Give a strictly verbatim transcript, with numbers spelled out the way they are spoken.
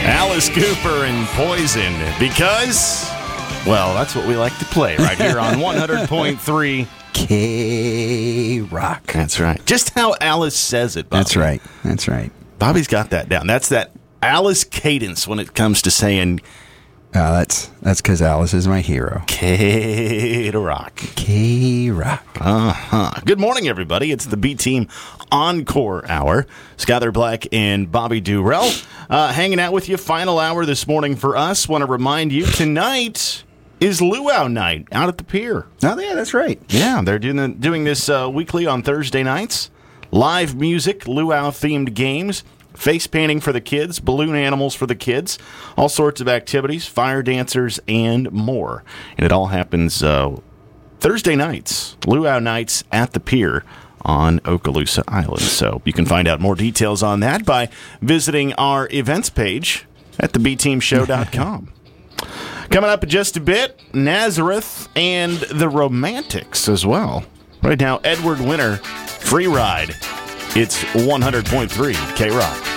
Alice Cooper and Poison, because, well, that's what we like to play right here on one hundred point three K-Rock. That's right. Just how Alice says it, Bobby. That's right. That's right. Bobby's got that down. That's that Alice cadence when it comes to saying Uh, that's that's because Alice is my hero. K-Rock. K-Rock. Uh-huh. Good morning, everybody. It's the B-Team Encore Hour. Skyler Black and Bobby Durrell uh, hanging out with you. Final hour this morning for us. Want to remind you, tonight is Luau Night out at the pier. Oh, yeah, that's right. Yeah, they're doing, the, doing this uh, weekly on Thursday nights. Live music, luau-themed games, face painting for the kids, balloon animals for the kids, all sorts of activities, fire dancers, and more. And it all happens uh, Thursday nights, luau nights at the pier on Okaloosa Island. So you can find out more details on that by visiting our events page at the b team show dot com. Coming up in just a bit, Nazareth and the Romantics as well. Right now, Edward Winter, Free Ride. It's one hundred point three K-Rock.